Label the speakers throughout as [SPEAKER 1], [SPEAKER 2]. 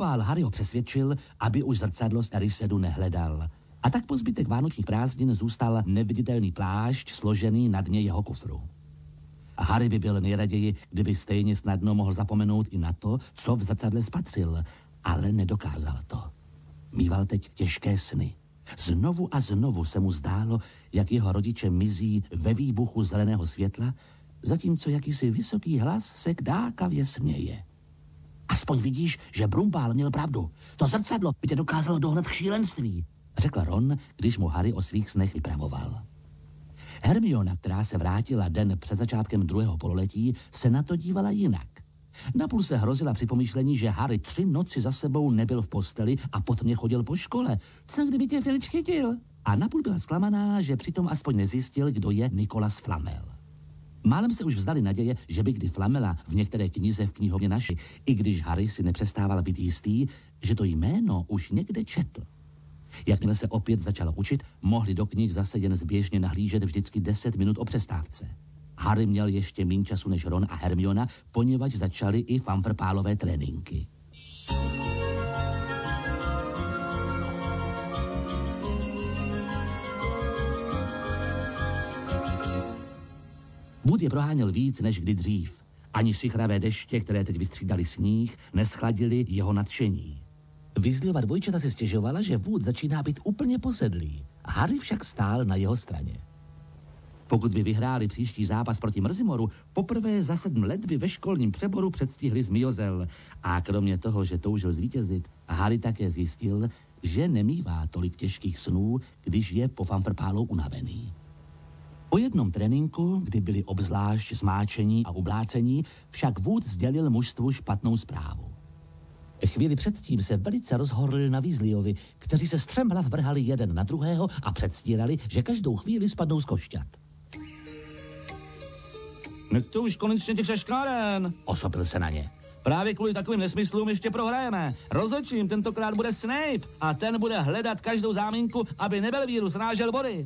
[SPEAKER 1] Brumbál Harryho přesvědčil, aby už zrcadlo z Erysedu nehledal. A tak po zbytek vánočních prázdnin zůstal neviditelný plášť složený na dně jeho kufru. A Harry by byl nejraději, kdyby stejně snadno mohl zapomenout i na to, co v zrcadle spatřil, ale nedokázal to. Mýval teď těžké sny. Znovu a znovu se mu zdálo, jak jeho rodiče mizí ve výbuchu zeleného světla, zatímco jakýsi vysoký hlas se kdákavě směje. Aspoň vidíš, že Brumbál měl pravdu. To zrcadlo by tě dokázalo dohnat k šílenství, řekl Ron, když mu Harry o svých snech vypravoval. Hermiona, která se vrátila den před začátkem druhého pololetí, se na to dívala jinak. Napůl se hrozila při pomyšlení, že Harry 3 noci za sebou nebyl v posteli a potmě chodil po škole. Co kdyby tě Filč chytil? A napůl byla zklamaná, že přitom aspoň nezjistil, kdo je Nicholas Flamel. Málem se už vzdali naděje, že by kdy Flamela v některé knize v knihovně našli, i když Harry si nepřestával být jistý, že to jméno už někde četl. Jakmile se opět začala učit, mohli do knih zase jen zběžně nahlížet vždycky 10 minut o přestávce. Harry měl ještě méně času než Ron a Hermiona, poněvadž začaly i fanfrpálové tréninky. Wood je proháněl víc než kdy dřív. Ani sichravé deště, které teď vystřídali sníh, neschladili jeho nadšení. Weasleyova dvojčata si stěžovala, že Wood začíná být úplně posedlý. Harry však stál na jeho straně. Pokud by vyhráli příští zápas proti Mrzimoru, poprvé za 7 let by ve školním přeboru předstihli Zmiozel. A kromě toho, že toužil zvítězit, Harry také zjistil, že nemívá tolik těžkých snů, když je po fanfrpálu unavený. Po jednom tréninku, kdy byli obzvlášť smáčení a ublácení, však Wood sdělil mužstvu špatnou zprávu. Chvíli předtím se velice rozhorlil na Weasleyovi, kteří se střemhlav vrhali jeden na druhého a předstírali, že každou chvíli spadnou z košťat.
[SPEAKER 2] Nechte už konečně těch šaškáren,
[SPEAKER 1] osopil se na ně.
[SPEAKER 2] Právě kvůli takovým nesmyslům ještě prohrajeme. Rozhodčím tentokrát bude Snape a ten bude hledat každou záminku, aby Nebelvíru srážel body.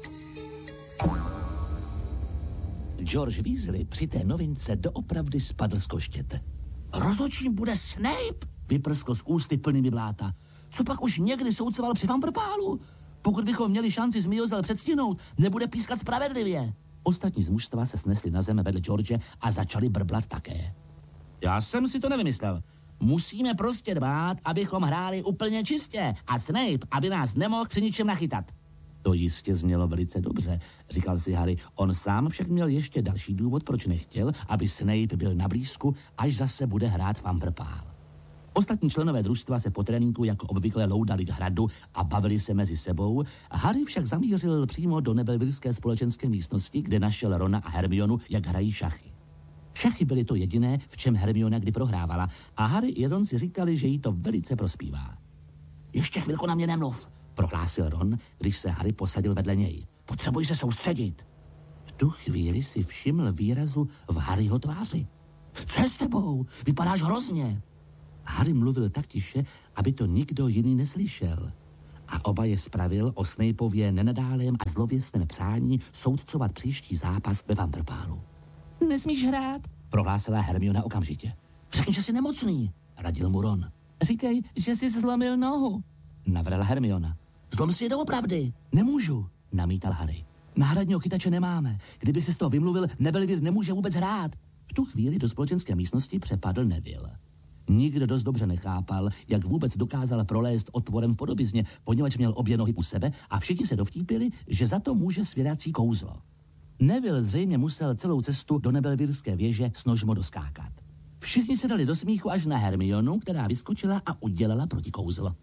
[SPEAKER 1] George Weasley při té novince doopravdy spadl z koštěte. Rozhodčím bude Snape? Vyprskl z ústy plnými bláta. Co pak už někdy soudcoval při fanfrpálu? Pokud bychom měli šanci Zmiozel předstihnout, nebude pískat spravedlivě. Ostatní z mužstva se snesli na zem vedle George a začali brblat také.
[SPEAKER 2] Já jsem si to nevymyslel. Musíme prostě dbát, abychom hráli úplně čistě a Snape, aby nás nemohl při ničem nachytat.
[SPEAKER 1] To jistě znělo velice dobře, říkal si Harry. On sám však měl ještě další důvod, proč nechtěl, aby Snape byl na blízku, až zase bude hrát fanfrpál. Ostatní členové družstva se po tréninku jako obvykle loudali k hradu a bavili se mezi sebou. Harry však zamířil přímo do Nebelvírské společenské místnosti, kde našel Rona a Hermionu, jak hrají šachy. Šachy byly to jediné, v čem Hermiona kdy prohrávala a Harry i Ron si říkali, že jí to velice prospívá. Ještě chvilku na mě nemluv, prohlásil Ron, když se Harry posadil vedle něj. Potřebuji se soustředit. V tu chvíli si všiml výrazu v Harryho tváři. Co je s tebou? Vypadáš hrozně. Harry mluvil tak tiše, aby to nikdo jiný neslyšel. A oba je spravil o Snapeově nenadálém a zlověstném přání soudcovat příští zápas ve fanfrpálu.
[SPEAKER 2] Nesmíš hrát,
[SPEAKER 1] prohlásila Hermiona okamžitě. Řekni, že jsi nemocný, radil mu Ron.
[SPEAKER 2] Říkej, že jsi zlomil nohu,
[SPEAKER 1] navrhla Hermiona. Zlom si je doopravdy. Nemůžu, namítal Harry. Náhradního chytače nemáme. Kdybych se z toho vymluvil, Nebelvír nemůže vůbec hrát. V tu chvíli do společenské místnosti přepadl Neville. Nikdo dost dobře nechápal, jak vůbec dokázal prolézt otvorem v podobizně, poněvadž měl obě nohy u sebe a všichni se dovtípili, že za to může svěrací kouzlo. Neville zřejmě musel celou cestu do Nebelvírské věže snožmo doskákat. Všichni se dali do smíchu až na Hermionu, která vyskočila a udělala protikouzlo.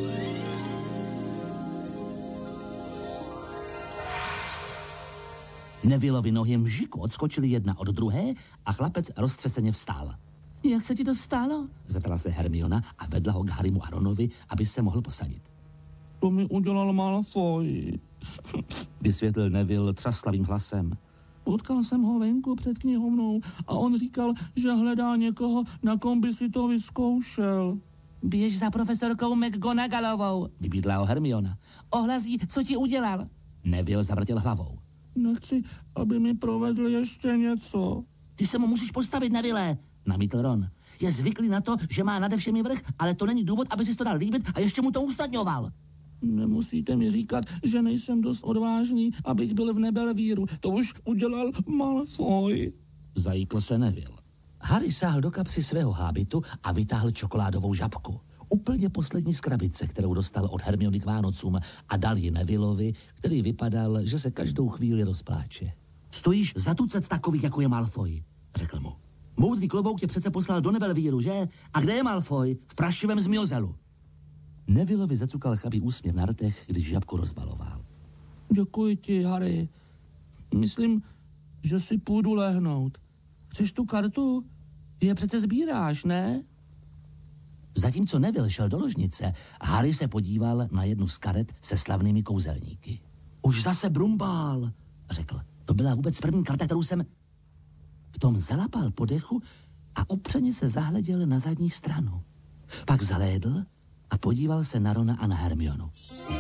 [SPEAKER 1] Nevilleovi nohy mžiku odskočily jedna od druhé a chlapec roztřeseně vstál.
[SPEAKER 2] Jak se ti to stalo?
[SPEAKER 1] Zeptala se Hermiona a vedla ho k Harrymu a Ronovi, aby se mohl posadit.
[SPEAKER 2] To mi udělal Malfoy,
[SPEAKER 1] vysvětlil Neville třaslavým hlasem.
[SPEAKER 2] Potkal jsem ho venku před knihovnou a on říkal, že hledá někoho, na kom by si to vyzkoušel.
[SPEAKER 3] Běž za profesorkou McGonagallovou,
[SPEAKER 1] vybídla ho Hermiona.
[SPEAKER 3] Ohlazí, co ti udělal.
[SPEAKER 1] Neville zavrtěl hlavou.
[SPEAKER 2] Nechci, aby mi provedl ještě něco.
[SPEAKER 3] Ty se mu musíš postavit, Neville,
[SPEAKER 1] namítl Ron.
[SPEAKER 3] je zvyklý na to, že má nade všemi vrch, ale to není důvod, aby si to dal líbit a ještě mu to usnadňoval.
[SPEAKER 2] Nemusíte mi říkat, že nejsem dost odvážný, abych byl v Nebelvíru. To už udělal Malfoy.
[SPEAKER 1] Zajíkl se Neville. Harry sáhl do kapsy svého hábitu a vytáhl čokoládovou žabku. Úplně poslední z krabice, kterou dostal od Hermiony k Vánocům, a dal ji Nevilleovi, který vypadal, že se každou chvíli rozpláče.
[SPEAKER 3] Stojíš za tucet takových, jako je Malfoy, řekl mu. Moudrý klobouk tě přece poslal do Nebelvíru, že? A kde je Malfoy? V prašivém zmiozelu.
[SPEAKER 1] Nevilleovi zacukal chabý úsměv na rtech, když žabku rozbaloval.
[SPEAKER 2] Děkuji ti, Harry. Myslím, že si půjdu lehnout. Chceš tu kartu? Je přece sbíráš, ne?
[SPEAKER 1] Zatímco Neville šel do ložnice, Harry se podíval na jednu z karet se slavnými kouzelníky.
[SPEAKER 3] Už zase Brumbál, řekl. To byla vůbec první karta, kterou jsem...
[SPEAKER 1] V tom zalapal po dechu a opřeně se zahleděl na zadní stranu. Pak zalédl a podíval se na Rona a na Hermionu.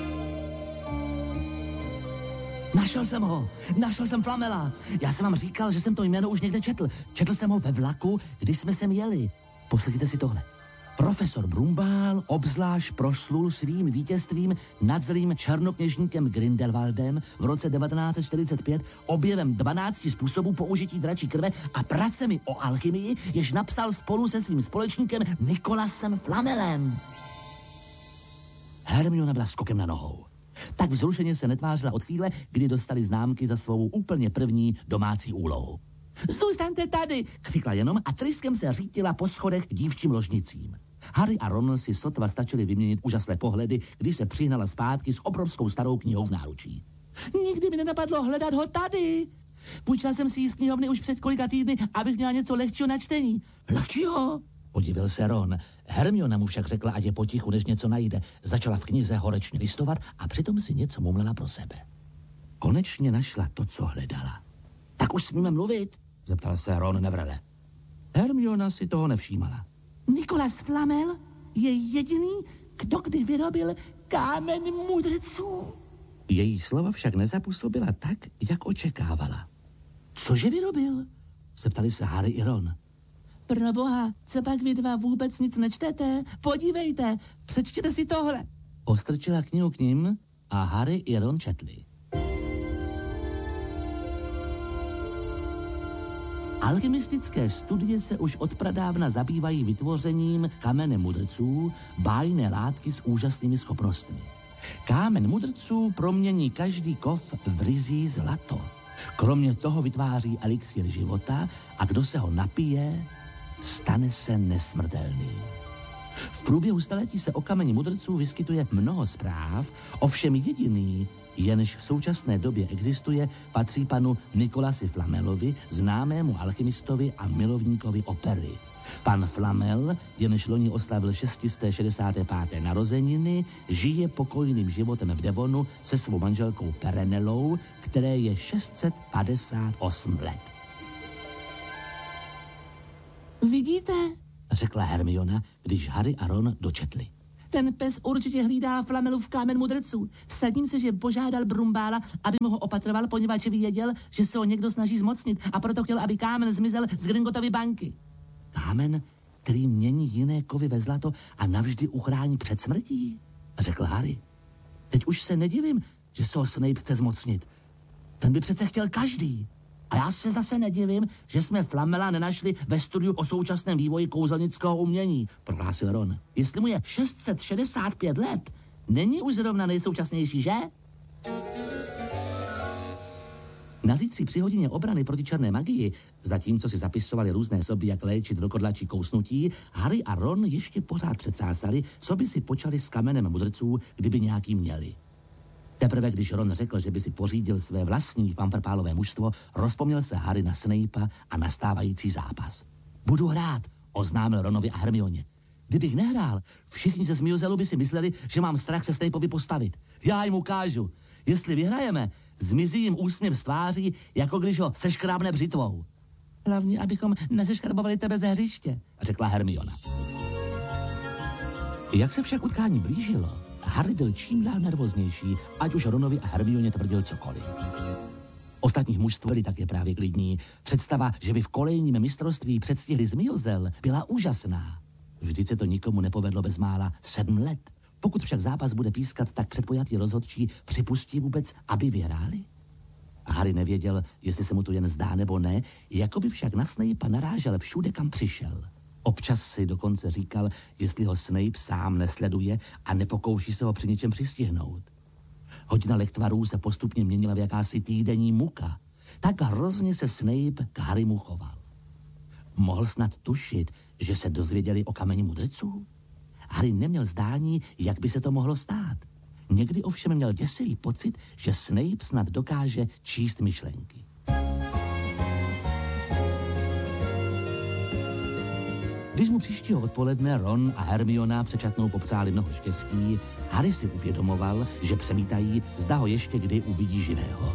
[SPEAKER 3] Našel jsem Flamela. Já jsem vám říkal, že jsem to jméno už někde četl. Četl jsem ho ve vlaku, když jsme sem jeli. Poslechněte si tohle. Profesor Brumbál obzvlášť proslul svým vítězstvím nad zlým černokněžníkem Grindelwaldem v roce 1945 objevem 12 způsobů použití dračí krve a pracemi o alchymii, jež napsal spolu se svým společníkem Nikolasem Flamelem.
[SPEAKER 1] Hermiona byla skokem na nohou. Tak vzrušeně se netvářila od chvíle, kdy dostali známky za svou úplně první domácí úlohu.
[SPEAKER 3] Zůstaňte tady,
[SPEAKER 1] křikla jenom a tryskem se řítila po schodech k dívčím ložnicím. Harry a Ron si sotva stačili vyměnit úžasné pohledy, když se přihnala zpátky s obrovskou starou knihou v náručí.
[SPEAKER 3] Nikdy mi nenapadlo hledat ho tady. Půjčila jsem si ji z knihovny už před kolika týdny, abych měla něco lehčího na čtení.
[SPEAKER 1] Lehčího? Podivil se Ron. Hermiona mu však řekla, ať je potichu, než něco najde. Začala v knize horečně listovat a přitom si něco mumlela pro sebe. Konečně našla to, co hledala.
[SPEAKER 3] Tak už smíme mluvit?
[SPEAKER 1] Zeptal se Ron nevrele. Hermiona si toho nevšímala.
[SPEAKER 3] Nikolas Flamel je jediný, kdo kdy vyrobil kámen mudrců.
[SPEAKER 1] Její slova však nezapůsobila tak, jak očekávala.
[SPEAKER 3] Cože vyrobil?
[SPEAKER 1] Zeptali se Harry i Ron.
[SPEAKER 3] Proboha, co pak vy dva vůbec nic nečtete? Podívejte, přečtěte si tohle.
[SPEAKER 1] Postrčila knihu k nim a Harry i Ron četli. Alchemistické studie se už od pradávna zabývají vytvořením kamene mudrců, bájné látky s úžasnými schopnostmi. Kámen mudrců promění každý kov v ryzí zlato. Kromě toho vytváří elixír života a kdo se ho napije, stane se nesmrtelný. V průběhu staletí se o kameni mudrců vyskytuje mnoho zpráv, ovšem jediný, jenž v současné době existuje, patří panu Nikolasi Flamelovi, známému alchymistovi a milovníkovi opery. Pan Flamel, jenž loni oslavil 665. narozeniny, žije pokojným životem v Devonu se svou manželkou Perenelou, které je 658 let.
[SPEAKER 3] Vidíte?
[SPEAKER 1] Řekla Hermiona, když Harry a Ron dočetli.
[SPEAKER 3] Ten pes určitě hlídá Flamelův kámen mudrců. Vsadím se, že požádal Brumbála, aby mu ho opatroval, poněvadž věděl, že se ho někdo snaží zmocnit a proto chtěl, aby kámen zmizel z Gringottovy banky.
[SPEAKER 1] Kámen, který mění jiné kovy ve zlato a navždy uchrání před smrtí, řekl Harry. Teď už se nedivím, že se ho Snape chce zmocnit. Ten by přece chtěl každý. A já se zase nedivím, že jsme Flamela nenašli ve studiu o současném vývoji kouzelnického umění, prohlásil Ron. Jestli mu je 665 let, není už zrovna nejsoučasnější, že? Na zítří při hodině obrany proti černé magii, zatímco si zapisovali různé soby, jak léčit vlkodlačí kousnutí, Harry a Ron ještě pořád přecásali, co by si počali s kamenem mudrců, kdyby nějaký měli. Teprve když Ron řekl, že by si pořídil své vlastní fanfarpálové mužstvo, rozpomněl se Harry na Snapea a nastávající zápas. Budu hrát, oznámil Ronovi a Hermioně. Kdybych nehrál, všichni ze Zmiozelu by si mysleli, že mám strach se Snapeovi postavit. Já jim ukážu. Jestli vyhrajeme, zmizí jim úsměv z tváří, jako když ho seškrábne břitvou.
[SPEAKER 3] Hlavně, abychom neseškrabovali tebe ze hřiště,
[SPEAKER 1] řekla Hermiona. Jak se však utkání blížilo, Harry byl čím dál nervóznější, ať už Ronovi a Hermioně tvrdil cokoliv.
[SPEAKER 3] Ostatních mužstv byli také právě klidní. Představa, že by v kolejním mistrovství předstihli Zmiozel, byla úžasná. Vždyť se to nikomu nepovedlo bezmála 7 let. Pokud však zápas bude pískat, tak předpojatý rozhodčí připustí vůbec, aby vyhráli? Harry nevěděl, jestli se mu to jen zdá nebo ne, jako by však na Snape'a narážel všude, kam přišel. Občas si dokonce říkal, jestli ho Snape sám nesleduje a nepokouší se ho při něčem přistihnout. Hodina lektvarů se postupně měnila v jakási týdenní muka. Tak hrozně se Snape k Harrymu choval. Mohl snad tušit, že se dozvěděli o kameni mudrců? Harry neměl zdání, jak by se to mohlo stát. Někdy ovšem měl děsivý pocit, že Snape snad dokáže číst myšlenky. Když mu příštího odpoledne Ron a Hermiona přečatnou popřáli mnoho štěstí, Harry si uvědomoval, že přemítají, zda ho ještě kdy uvidí živého.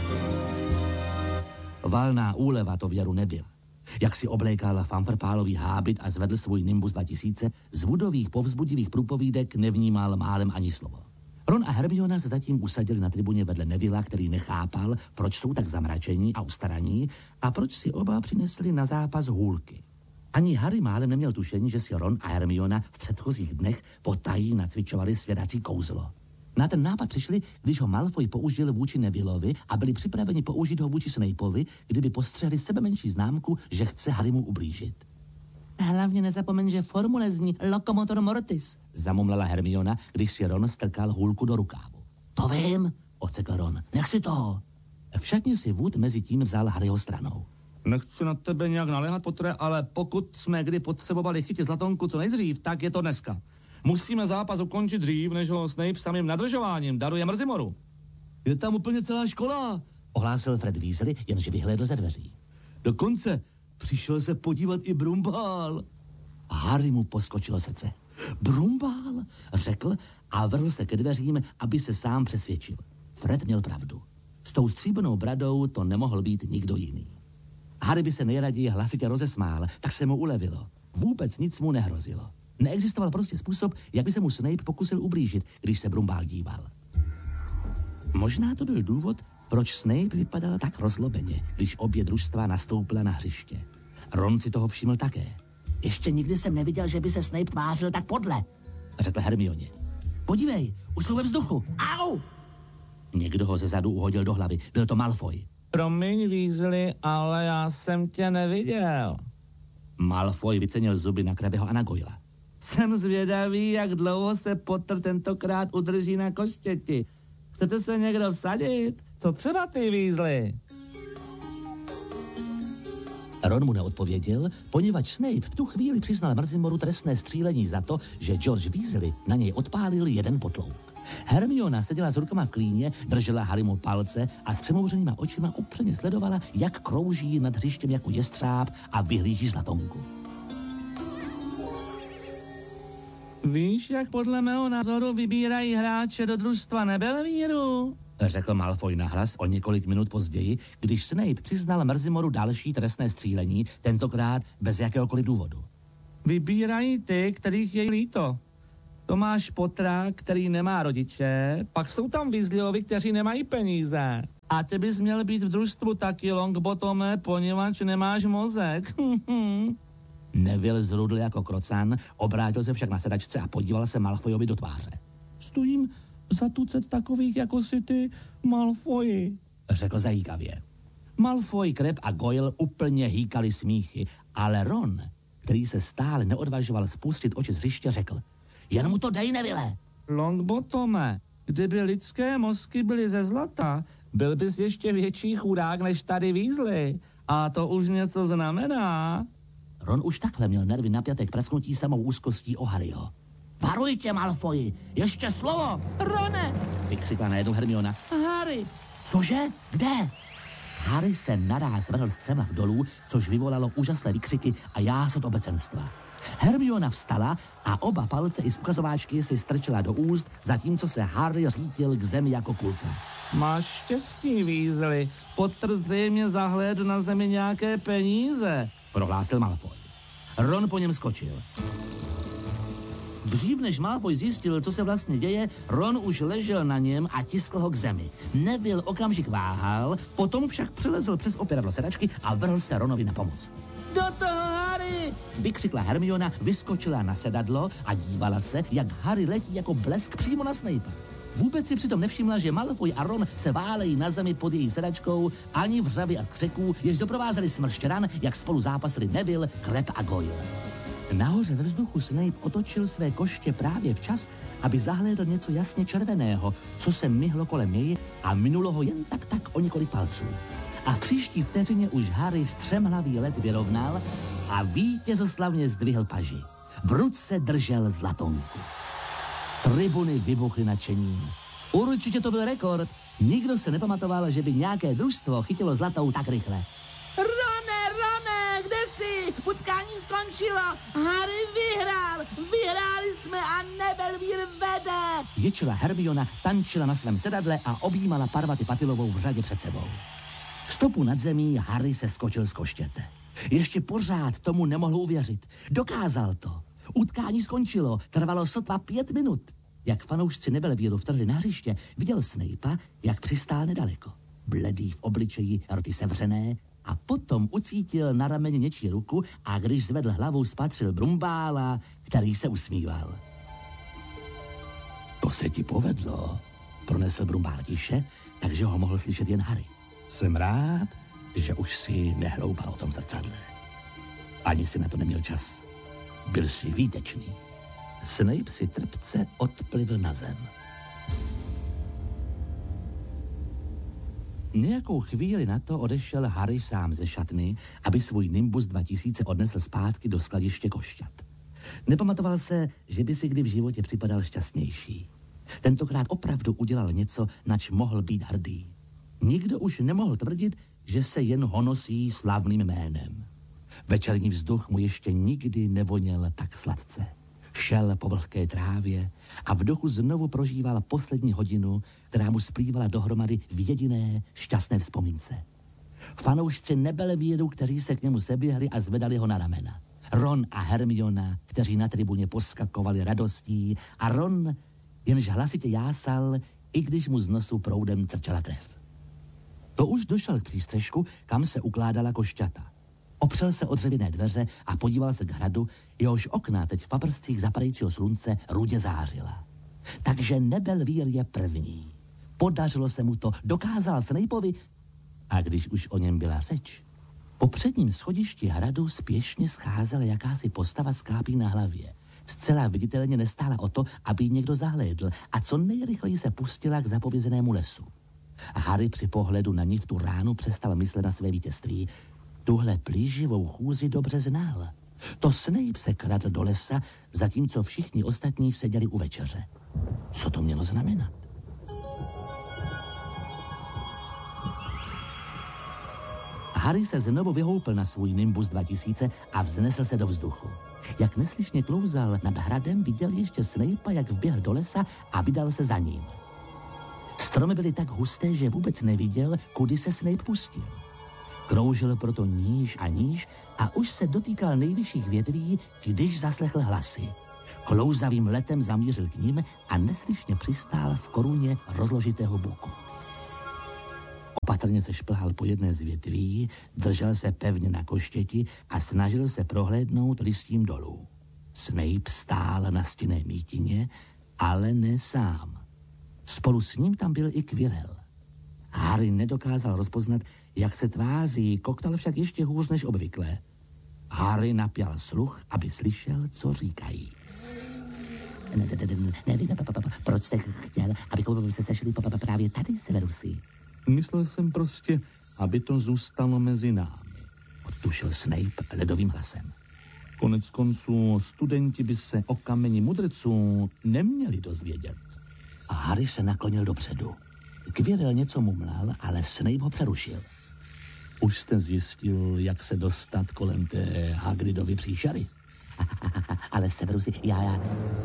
[SPEAKER 3] Valná úleva to věru nebyla. Jak si oblékal fanfrpálový hábit a zvedl svůj Nimbus 2000, z Woodových povzbudivých průpovídek nevnímal málem ani slovo. Ron a Hermiona se zatím usadili na tribuně vedle Nevilla, který nechápal, proč jsou tak zamračení a ustaraní a proč si oba přinesli na zápas hůlky. Ani Harry málem neměl tušení, že si Ron a Hermiona v předchozích dnech potají nacvičovali svědací kouzlo. Na ten nápad přišli, když ho Malfoy použil vůči Nevillovi a byli připraveni použít ho vůči Snapeovi, kdyby postřehli sebemenší známku, že chce Harrymu ublížit. Hlavně nezapomeň, že formule zní Locomotor Mortis, zamumlala Hermiona, když si Ron strkal hůlku do rukávu. To vím, ocekl Ron, nech si toho. V šatně si Wood mezi tím vzal Harryho stranou.
[SPEAKER 2] Nechci na tebe nějak naléhat, Potre, ale pokud jsme kdy potřebovali chytit Zlatonku co nejdřív, tak je to dneska. Musíme zápas ukončit dřív, než ho Snape samým nadržováním daruje Mrzimoru.
[SPEAKER 3] Je tam úplně celá škola, ohlásil Fred Weasley, jenže vyhlédl ze dveří. Dokonce přišel se podívat i Brumbál. Harry mu poskočilo srdce. Brumbál, řekl a vrhl se ke dveřím, aby se sám přesvědčil. Fred měl pravdu. S tou stříbrnou bradou to nemohl být nikdo jiný. Harry by se nejraději hlasitě rozesmál, tak se mu ulevilo. Vůbec nic mu nehrozilo. Neexistoval prostě způsob, jak by se mu Snape pokusil ublížit, když se Brumbál díval. Možná to byl důvod, proč Snape vypadal tak rozlobeně, když obě družstva nastoupila na hřiště. Ron si toho všiml také. Ještě nikdy jsem neviděl, že by se Snape tvářil tak podle, řekl Hermioně. Podívej, už jsou ve vzduchu. Au! Někdo ho zezadu uhodil do hlavy. Byl to Malfoy.
[SPEAKER 2] Promiň, Weasley, ale já jsem tě neviděl.
[SPEAKER 1] Malfoy vycenil zuby na Crabbeho a na Goyla.
[SPEAKER 2] Jsem zvědavý, jak dlouho se Potter tentokrát udrží na koštěti. Chcete se někdo vsadit? Co třeba ty, Weasley?
[SPEAKER 3] Ron mu neodpověděl, poněvadž Snape v tu chvíli přiznal Mrzimoru trestné střílení za to, že George Weasley na něj odpálil jeden potlouk. Hermiona seděla s rukama v klíně, držela Harrymu palce a s přemouřenýma očima upřeně sledovala, jak krouží nad hřištěm jako jestřáb a vyhlíží Zlatonku.
[SPEAKER 2] Víš, jak podle mého názoru vybírají hráče do družstva Nebelvíru?
[SPEAKER 1] Řekl Malfoy nahlas o několik minut později, když Snape přiznal Mrzimoru další trestné střílení, tentokrát bez jakéhokoliv důvodu.
[SPEAKER 2] Vybírají ty, kterých je líto. Tomáš Pottera, který nemá rodiče, pak jsou tam Weasleyovi, kteří nemají peníze. A ty bys měl být v družstvu taky, Longbotome, poněvadž nemáš mozek.
[SPEAKER 1] Neville zrudl jako krocan, obrátil se však na sedačce a podíval se Malfoyovi do tváře.
[SPEAKER 2] Stojím za tucet takových jako si ty, Malfoyi,
[SPEAKER 1] řekl zajíkavě. Malfoy, Crabbe a Goyle úplně hýkali smíchy, ale Ron, který se stále neodvažoval spustit oči z hřiště, řekl: jen mu to dej, Neville.
[SPEAKER 2] Longbotome, kdyby lidské mozky byly ze zlata, byl bys ještě větší chudák než tady Weasley. A to už něco znamená.
[SPEAKER 3] Ron už takhle měl nervy napjaté k prasknutí samou úzkostí o Harryho. Varuj tě, Malfoy, ještě slovo!
[SPEAKER 2] Rone!
[SPEAKER 1] Vykřikla najednou Hermiona.
[SPEAKER 3] Harry! Cože? Kde? Harry se naráz vrhl střemhlav dolů, což vyvolalo úžasné výkřiky a jásot obecenstva. Hermiona vstala a oba palce i z ukazováčky si strčila do úst, zatímco se Harry řítil k zemi jako kulka.
[SPEAKER 2] Máš štěstí, Weasley. Potter zřejmě zahlédl na zemi nějaké peníze,
[SPEAKER 1] prohlásil Malfoy. Ron po něm skočil.
[SPEAKER 3] Dřív než Malfoy zjistil, co se vlastně děje, Ron už ležel na něm a tiskl ho k zemi. Neville okamžik váhal, potom však přelezl přes opěradlo sedačky a vrhl se Ronovi na pomoc.
[SPEAKER 2] Do toho, Harry!
[SPEAKER 3] Vykřikla Hermiona, vyskočila na sedadlo a dívala se, jak Harry letí jako blesk přímo na Snape'a. Vůbec si přitom nevšimla, že Malfoy a Ron se válejí na zemi pod její sedačkou, ani vřavy a skřeků, jež doprovázeli smršť ran, jak spolu zápasili Neville, Crabbe a Goyle. Nahoře ve vzduchu Snape otočil své koště právě včas, aby zahlédl něco jasně červeného, co se myhlo kolem něj a minulo ho jen tak o několik palců. A v příští vteřině už Harry střemhlavý let vyrovnal a vítězoslavně zdvihl paži. V ruce držel zlatonku. Tribuny vybuchly nadšením. Určitě to byl rekord. Nikdo se nepamatoval, že by nějaké družstvo chytilo zlatou tak rychle.
[SPEAKER 2] Rone, kde jsi? Utkání skončilo. Harry vyhrál. Vyhráli jsme a Nebelvír vede.
[SPEAKER 3] Ječila Hermiona, tančila na svém sedadle a objímala Parvati Patilovou v řadě před sebou. Stopu nad zemí Harry se skočil z koštěte. Ještě pořád tomu nemohl uvěřit. Dokázal to. Utkání skončilo, trvalo sotva 5 minut. Jak fanoušci Nebelvíru vtrhli na hřiště, viděl Snape'a, jak přistál nedaleko. Bledý v obličeji, rty sevřené, a potom ucítil na rameni něčí ruku a když zvedl hlavu, spatřil Brumbála, který se usmíval. To se ti povedlo, pronesl Brumbál tiše, takže ho mohl slyšet jen Harry. Jsem rád, že už si nehloupal o tom zrcadle. Ani si na to neměl čas. Byl si výtečný. Snape si trpce odplivl na zem. Nějakou chvíli na to odešel Harry sám ze šatny, aby svůj Nimbus 2000 odnesl zpátky do skladiště košťat. Nepamatoval se, že by si kdy v životě připadal šťastnější. Tentokrát opravdu udělal něco, nač mohl být hrdý. Nikdo už nemohl tvrdit, že se jen honosí slavným jménem. Večerní vzduch mu ještě nikdy nevoněl tak sladce. Šel po vlhké trávě a v duchu znovu prožíval poslední hodinu, která mu splývala dohromady v jediné šťastné vzpomínce. Fanoušci Nebelvíru, kteří se k němu seběhli a zvedali ho na ramena. Ron a Hermiona, kteří na tribuně poskakovali radostí, a Ron jenž hlasitě jásal, i když mu z nosu proudem crčela krev. To už došel k přístřešku, kam se ukládala košťata. Opřel se o dřevěné dveře a podíval se k hradu, jehož okna teď v paprscích zapadajícího slunce rudě zářila. Takže Nebelvír je první. Podařilo se mu to, dokázal Snapeovi, a když už o něm byla řeč, po předním schodišti hradu spěšně scházela jakási postava s kápí na hlavě. Zcela viditelně nestála o to, aby ji někdo zahlédl, a co nejrychleji se pustila k zapovězenému lesu. Harry při pohledu na ní v tu ránu přestal myslet na své vítězství. Tuhle plíživou chůzi dobře znal. To Snape se kradl do lesa, zatímco všichni ostatní seděli u večeře. Co to mělo znamenat? Harry se znovu vyhoupil na svůj Nimbus 2000 a vznesl se do vzduchu. Jak neslyšně klouzal nad hradem, viděl ještě Snape'a, jak vběhl do lesa a vydal se za ním. Stromy byly tak husté, že vůbec neviděl, kudy se Snape pustil. Kroužil proto níž a níž a už se dotýkal nejvyšších větví, když zaslechl hlasy. Klouzavým letem zamířil k ním a neslyšně přistál v koruně rozložitého buku. Opatrně se šplhal po jedné z větví, držel se pevně na koštěti a snažil se prohlédnout listím dolů. Snape stál na stinné mítině, ale ne sám. Spolu s ním tam byl i Quirrell. Harry nedokázal rozpoznat, jak se tváří, koktal však ještě hůř než obvykle. Harry napěl sluch, aby slyšel, co říkají. Nevím, proč jste chtěl, abychom se sešli právě tady, Severusy?
[SPEAKER 1] Myslel jsem prostě, aby to zůstalo mezi námi,
[SPEAKER 3] odtušil Snape ledovým hlasem.
[SPEAKER 1] Konec konců studenti by se o kameni mudrců neměli dozvědět.
[SPEAKER 3] A Harry se naklonil dopředu. Quirrell něco mumlal, ale Snape ho přerušil.
[SPEAKER 1] Už jste zjistil, jak se dostat kolem té Hagridovy příšery?
[SPEAKER 3] Ale Severusy, já...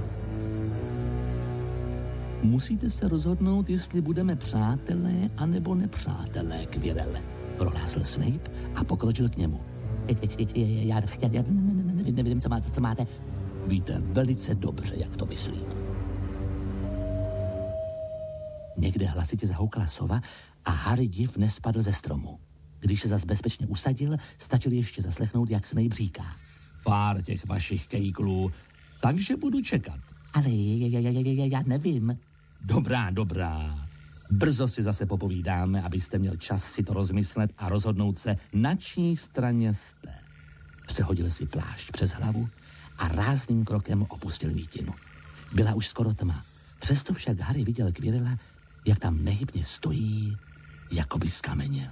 [SPEAKER 1] Musíte se rozhodnout, jestli budeme přátelé anebo nepřátelé, Quirrelle,
[SPEAKER 3] prohlásil Snape a pokročil k němu. Já nevím, co máte.
[SPEAKER 1] Víte velice dobře, jak to myslím. Někde hlasitě zahoukala sova a Harry div nespadl ze stromu. Když se zas bezpečně usadil, stačil ještě zaslechnout, jak Snape říká. Pár těch vašich kejklů, takže budu čekat.
[SPEAKER 3] Ale já nevím.
[SPEAKER 1] Dobrá. Brzo si zase popovídáme, abyste měl čas si to rozmyslet a rozhodnout se, na čí straně jste. Přehodil si plášť přes hlavu a rázným krokem opustil mítinu. Byla už skoro tma. Přesto však Harry viděl Quirrella, jak tam nehybně stojí, jako by skameněl.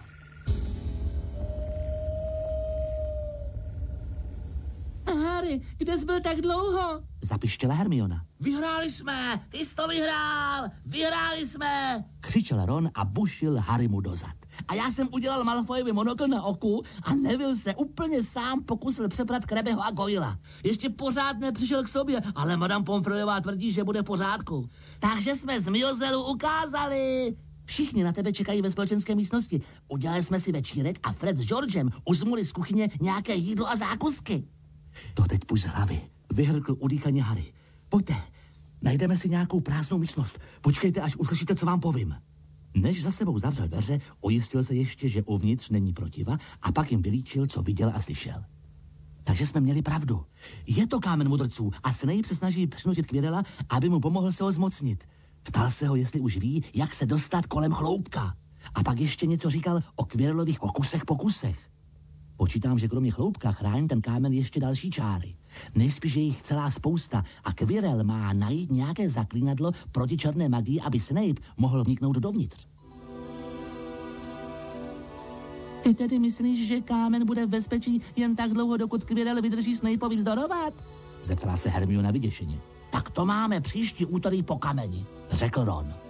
[SPEAKER 3] Harry, kde jsi byl tak dlouho? Zapištěla Hermiona.
[SPEAKER 2] Vyhráli jsme, ty jsi to vyhrál, vyhráli jsme.
[SPEAKER 3] Křičel Ron a bušil Harrymu dozad. A já jsem udělal Malfoyovi monokl na oku a Neville se úplně sám pokusil přeprat Krebeho a Goyla. Ještě pořád nepřišel k sobě, ale Madame Pomfreyová tvrdí, že bude v pořádku. Takže jsme z Miozelu ukázali. Všichni na tebe čekají ve společenské místnosti. Udělali jsme si večírek a Fred s Georgem uzmuli z kuchyně nějaké jídlo a zákusky. To teď půjď z hlavy, vyhrkl udýchaně Harry. Pojďte, najdeme si nějakou prázdnou místnost. Počkejte, až uslyšíte, co vám povím. Než za sebou zavřel dveře, ujistil se ještě, že uvnitř není protiva a pak jim vylíčil, co viděl a slyšel. Takže jsme měli pravdu. Je to kámen mudrců a Snape se snaží přinutit Quirrella, aby mu pomohl se ho zmocnit. Ptal se ho, jestli už ví, jak se dostat kolem chloupka. A pak ještě něco říkal o Quirrellových pokusech. Počítám, že kromě chloupka chrání ten kámen ještě další čáry. Nejspíš je jich celá spousta a Quirrell má najít nějaké zaklínadlo proti černé magii, aby Snape mohl vniknout dovnitř. Ty tedy myslíš, že kámen bude v bezpečí jen tak dlouho, dokud Quirrell vydrží Snapeovi vzdorovat? Zeptala se Hermiona vyděšeně. Tak to máme příští úterý po kameni, řekl Ron.